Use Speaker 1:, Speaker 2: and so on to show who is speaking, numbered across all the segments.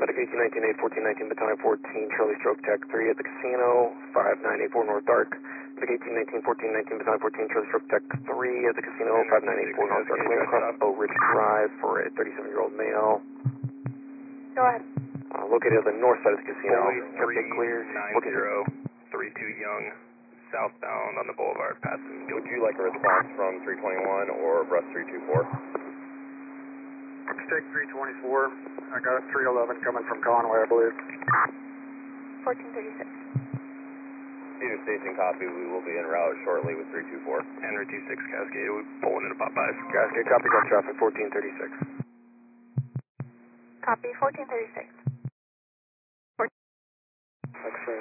Speaker 1: Medic 1819, 1419, Battalion 14, Charlie Stroke Tech 3 at the casino, 5984 North Dark. Medic 1819, 1419, Battalion 14, Charlie Stroke Tech 3 at the casino, 5984 North Dark. Lane across Oak Ridge Drive for a 37-year-old male.
Speaker 2: Go ahead.
Speaker 1: Located on the north side of the casino.
Speaker 3: Everything clear. 32 Young, southbound on the boulevard, passing.
Speaker 4: Would you like a response from 321 or Brust 324?
Speaker 5: Stick 324. I got 311 coming from Conway, I believe.
Speaker 2: 1436.
Speaker 4: Cedar Station copy, we will be en route shortly with 324.
Speaker 3: Henry 26 Cascade, we're pulling into Popeyes.
Speaker 1: Cascade, copy, got traffic 1436.
Speaker 2: Copy, 1436.
Speaker 5: X-ray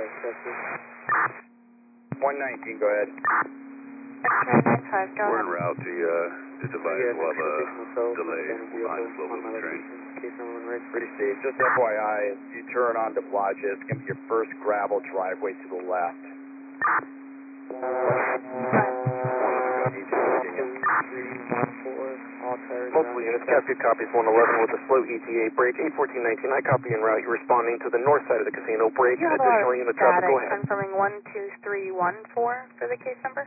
Speaker 5: 15
Speaker 4: 119, go ahead.
Speaker 2: X-ray 95, go
Speaker 3: We're en
Speaker 2: ahead.
Speaker 3: route to device will have a delay on slow moving train.
Speaker 4: Pretty safe. Just FYI, as you turn onto Blodgett, it's going to be your first gravel driveway to the left.
Speaker 1: Multiple units, Cascade copies 111 with a slow ETA break, 81419, I copy en route. You're responding to the north side of the casino break.
Speaker 2: You have
Speaker 1: Additional unit traffic, go ahead.
Speaker 2: confirming 12314 for the case number.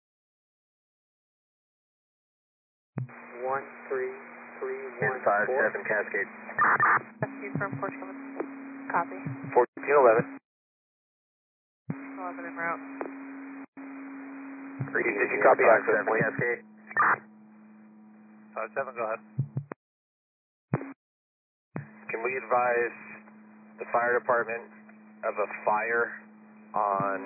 Speaker 5: 13314.
Speaker 4: Cascade.
Speaker 2: Rescue from Portugal. Copy.
Speaker 1: 1411.
Speaker 2: 11 en route.
Speaker 1: Did you copy access point?
Speaker 4: Cascade.
Speaker 3: 57, go ahead.
Speaker 4: Can we advise the fire department of a fire on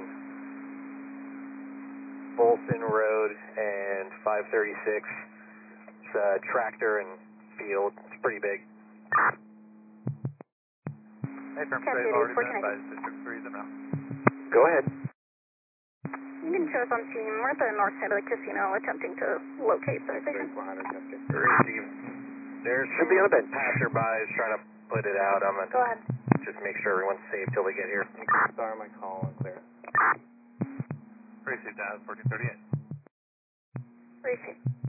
Speaker 4: Bolson Road and 536? It's a tractor and field. It's pretty big.
Speaker 3: Hey, firm
Speaker 2: Cascade
Speaker 3: plate already
Speaker 2: 14.
Speaker 3: identified District 3 is en route.
Speaker 1: Go ahead.
Speaker 2: You can show us on scene. We're at the north side of the casino attempting to locate the station.
Speaker 4: There's
Speaker 1: Should be on a bench.
Speaker 4: passerbys trying to put it out. I'm going
Speaker 2: Go ahead.
Speaker 4: to just make sure everyone's safe till we get here.
Speaker 5: Sorry, my call and clear.
Speaker 3: Pretty safe down, 1438.
Speaker 2: Receive.